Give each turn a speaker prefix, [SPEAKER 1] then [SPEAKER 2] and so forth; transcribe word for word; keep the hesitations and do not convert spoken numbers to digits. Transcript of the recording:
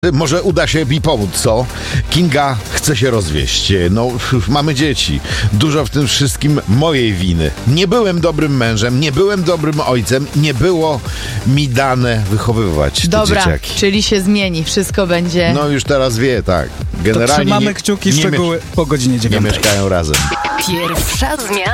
[SPEAKER 1] Może uda się mi pomóc, co? Kinga chce się rozwieść. No, mamy dzieci. Dużo w tym wszystkim mojej winy. Nie byłem dobrym mężem, nie byłem dobrym ojcem, nie było mi dane wychowywać
[SPEAKER 2] Dobra,
[SPEAKER 1] te dzieciaki.
[SPEAKER 2] czyli się zmieni, wszystko będzie...
[SPEAKER 1] No już teraz wie, tak.
[SPEAKER 3] To
[SPEAKER 1] Generalnie
[SPEAKER 3] trzymamy
[SPEAKER 1] nie,
[SPEAKER 3] kciuki,
[SPEAKER 1] nie
[SPEAKER 3] szczegóły
[SPEAKER 1] miesz-
[SPEAKER 3] po godzinie
[SPEAKER 1] nie
[SPEAKER 3] dziewiątej.
[SPEAKER 1] mieszkają razem.
[SPEAKER 4] Pierwsza zmiana.